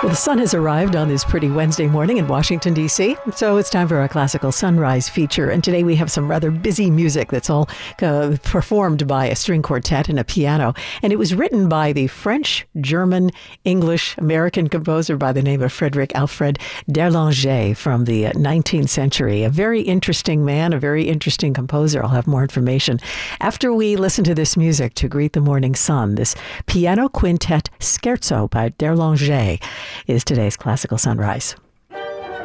Well, the sun has arrived on this pretty Wednesday morning in Washington, D.C., so it's time for our Classical Sunrise feature. And today we have some rather busy music that's all performed by a string quartet and a piano. And it was written by the French, German, English, American composer by the name of Frederick Alfred d'Erlanger from the 19th century. A very interesting man, a very interesting composer. I'll have more information after we listen to this music to greet the morning sun. This piano quintet scherzo by d'Erlanger is today's Classical Sunrise.